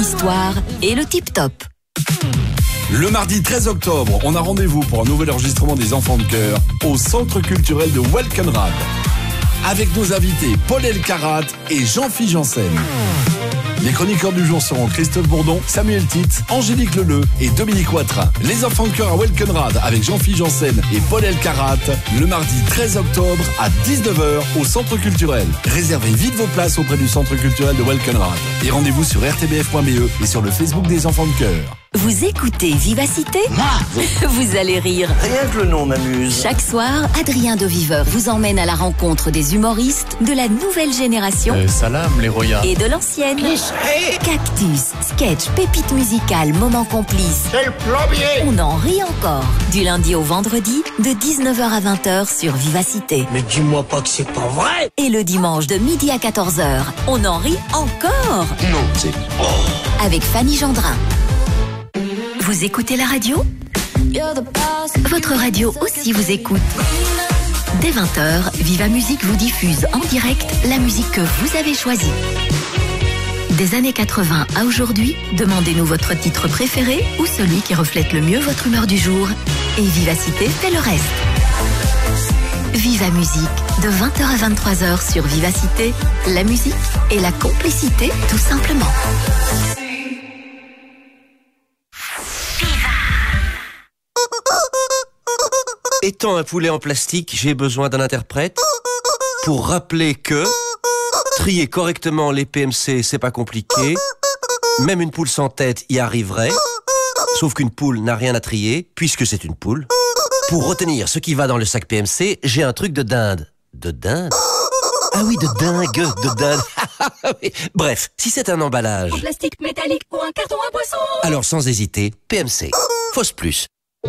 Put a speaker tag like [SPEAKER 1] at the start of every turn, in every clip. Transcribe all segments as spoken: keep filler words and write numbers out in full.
[SPEAKER 1] l'histoire et le tip-top.
[SPEAKER 2] Le mardi treize octobre, on a rendez-vous pour un nouvel enregistrement des Enfants de Cœur au Centre culturel de Welkenrad. Avec nos invités Paul Elkarat et Jean-Philippe Janssen. Les chroniqueurs du jour seront Christophe Bourdon, Samuel Titz, Angélique Leleu et Dominique Watrin. Les Enfants de Cœur à Welkenrad avec Jean-Philippe Janssen et Paul Elkarat le mardi treize octobre à dix-neuf heures au Centre culturel. Réservez vite vos places auprès du Centre culturel de Welkenrad. Et rendez-vous sur r t b f point b e et sur le Facebook des Enfants de Cœur.
[SPEAKER 1] Vous écoutez Vivacité ? Vous allez rire.
[SPEAKER 3] Rien que le nom m'amuse.
[SPEAKER 1] Chaque soir, Adrien de Viveur vous emmène à la rencontre des humoristes de la nouvelle génération
[SPEAKER 4] euh, Salam, les royas.
[SPEAKER 1] et de l'ancienne. Cactus, sketch, pépites musicales, moments complices.
[SPEAKER 3] C'est le plombier.
[SPEAKER 1] On en rit encore. Du lundi au vendredi, de dix-neuf heures à vingt heures sur Vivacité.
[SPEAKER 3] Mais dis-moi pas que c'est pas vrai.
[SPEAKER 1] Et le dimanche de midi à quatorze heures, on en rit encore.
[SPEAKER 3] Non, c'est... Oh.
[SPEAKER 1] Avec Fanny Gendrin. Vous écoutez la radio ? Votre radio aussi vous écoute. Dès vingt heures, Viva Musique vous diffuse en direct la musique que vous avez choisie. Des années quatre-vingts à aujourd'hui, demandez-nous votre titre préféré ou celui qui reflète le mieux votre humeur du jour. Et Vivacité fait le reste. Viva Musique, de vingt heures à vingt-trois heures sur Vivacité, la musique et la complicité tout simplement.
[SPEAKER 5] Étant un poulet en plastique, j'ai besoin d'un interprète pour rappeler que trier correctement les P M C, c'est pas compliqué. Même une poule sans tête y arriverait. Sauf qu'une poule n'a rien à trier, puisque c'est une poule. Pour retenir ce qui va dans le sac P M C, j'ai un truc de dinde. De dinde ? Ah oui, de dingue, de dinde. Bref, si c'est un emballage...
[SPEAKER 6] En plastique métallique ou un carton à boisson.
[SPEAKER 5] Alors sans hésiter, P M C. Fausse plus.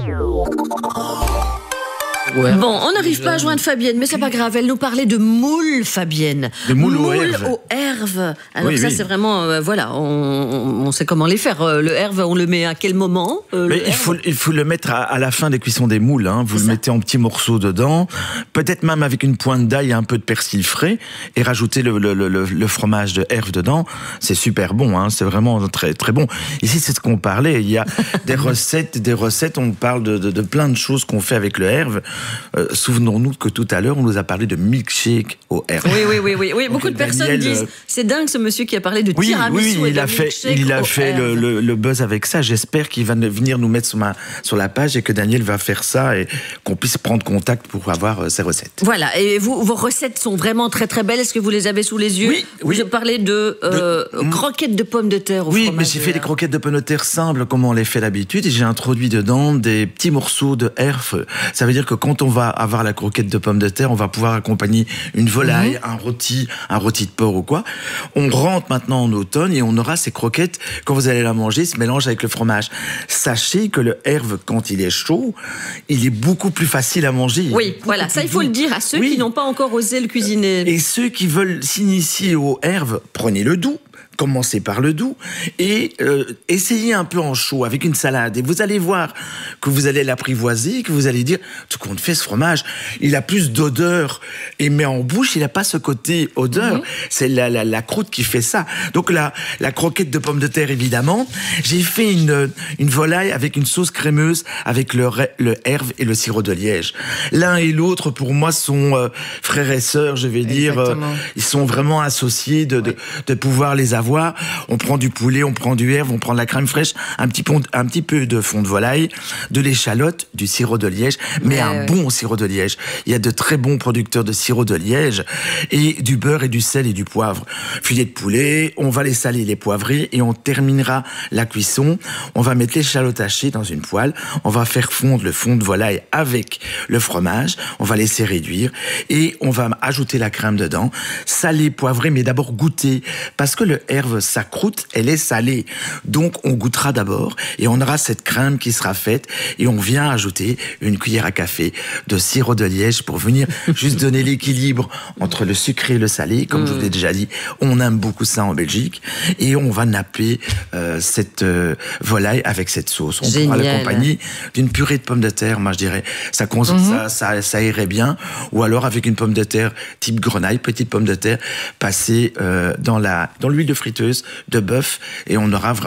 [SPEAKER 7] Ouais. Bon, on n'arrive pas à joindre Fabienne, mais c'est pas grave. Elle nous parlait de moules, Fabienne.
[SPEAKER 4] De moules aux herves.
[SPEAKER 7] aux herves. Alors
[SPEAKER 4] oui,
[SPEAKER 7] ça,
[SPEAKER 4] oui.
[SPEAKER 7] c'est vraiment, euh, voilà, on, on sait comment les faire. Euh, le herve, on le met à quel moment euh,
[SPEAKER 4] Mais
[SPEAKER 7] le
[SPEAKER 4] il
[SPEAKER 7] herve
[SPEAKER 4] faut, il faut le mettre à, à la fin des cuissons des moules. Hein. Vous
[SPEAKER 7] C'est
[SPEAKER 4] le
[SPEAKER 7] ça.
[SPEAKER 4] mettez en petits morceaux dedans, peut-être même avec une pointe d'ail et un peu de persil frais, et rajouter le, le, le, le fromage de herve dedans. C'est super bon, hein. C'est vraiment très très bon. Ici, c'est ce qu'on parlait. Il y a des recettes, des recettes. On parle de, de, de plein de choses qu'on fait avec le herve. Euh, Souvenons-nous que tout à l'heure, on nous a parlé de milkshake au herbe.
[SPEAKER 7] Oui, oui, oui, oui. oui. Beaucoup de
[SPEAKER 4] Daniel,
[SPEAKER 7] personnes disent,
[SPEAKER 4] euh,
[SPEAKER 7] c'est dingue ce monsieur qui a parlé de
[SPEAKER 4] Oui,
[SPEAKER 7] tiramisu
[SPEAKER 4] oui,
[SPEAKER 7] et
[SPEAKER 4] il
[SPEAKER 7] de
[SPEAKER 4] a fait,
[SPEAKER 7] milkshake
[SPEAKER 4] il a
[SPEAKER 7] aux
[SPEAKER 4] fait le,
[SPEAKER 7] herves.
[SPEAKER 4] le, le buzz avec ça. J'espère qu'il va venir nous mettre sur, ma, sur la page et que Daniel va faire ça et qu'on puisse prendre contact pour avoir euh, ses recettes.
[SPEAKER 7] Voilà, et vous, vos recettes sont vraiment très très belles. Est-ce que vous les avez sous les yeux ?
[SPEAKER 4] Oui, oui.
[SPEAKER 7] Je parlais de, euh,
[SPEAKER 4] De-
[SPEAKER 7] croquettes de pommes de terre au
[SPEAKER 4] Oui,
[SPEAKER 7] fromage
[SPEAKER 4] mais j'ai
[SPEAKER 7] de
[SPEAKER 4] fait des
[SPEAKER 7] herbe.
[SPEAKER 4] croquettes de pommes de terre simples comme on les fait d'habitude et j'ai introduit dedans des petits morceaux de herbe. Ça veut dire que quand on va avoir la croquette de pommes de terre, on va pouvoir accompagner une volaille, mmh. un rôti, un rôti de porc ou quoi. On rentre maintenant en automne et on aura ces croquettes, quand vous allez la manger, se mélange avec le fromage. Sachez que le herbe, quand il est chaud, il est beaucoup plus facile à manger.
[SPEAKER 7] Oui, voilà, ça il faut le dire à ceux
[SPEAKER 4] Oui.
[SPEAKER 7] qui n'ont pas encore osé le cuisiner.
[SPEAKER 4] Et ceux qui veulent s'initier aux herbes, prenez le doux. Commencez par le doux et euh, essayez un peu en chaud avec une salade et vous allez voir que vous allez l'apprivoiser, que vous allez dire tout compte fait ce fromage il a plus d'odeur et mais en bouche il n'a pas ce côté odeur, mmh. c'est la, la, la croûte qui fait ça. Donc la, la croquette de pommes de terre évidemment, j'ai fait une, une volaille avec une sauce crémeuse avec le, le herbe et le sirop de liège. L'un et l'autre pour moi sont euh, frères et sœurs, je vais Exactement. dire, euh, ils sont vraiment associés de, de, de pouvoir les avoir. On prend du poulet, on prend du herbe, on prend de la crème fraîche, un petit, pont, un petit peu de fond de volaille, de l'échalote, du sirop de liège, mais ouais, un ouais. bon sirop de liège. Il y a de très bons producteurs de sirop de liège et du beurre et du sel et du poivre. Filet de poulet, on va les saler, les poivrer et on terminera la cuisson. On va mettre l'échalote hachée dans une poêle, on va faire fondre le fond de volaille avec le fromage, on va laisser réduire et on va ajouter la crème dedans, saler, poivrer, mais d'abord goûter parce que le herbe, sa croûte, elle est salée. Donc, on goûtera d'abord et on aura cette crème qui sera faite et on vient ajouter une cuillère à café de sirop de liège pour venir juste donner l'équilibre entre le sucré et le salé. Comme mmh. je vous l'ai déjà dit, on aime beaucoup ça en Belgique et on va napper euh, cette euh, volaille avec cette sauce. On
[SPEAKER 7] Génial.
[SPEAKER 4] pourra l'accompagner d'une purée de pommes de terre, moi je dirais, ça, cons- mmh. ça, ça, ça irait bien. Ou alors avec une pomme de terre type grenaille, petite pomme de terre, passée euh, dans, la, dans l'huile de friteuse de bœuf et on aura vraiment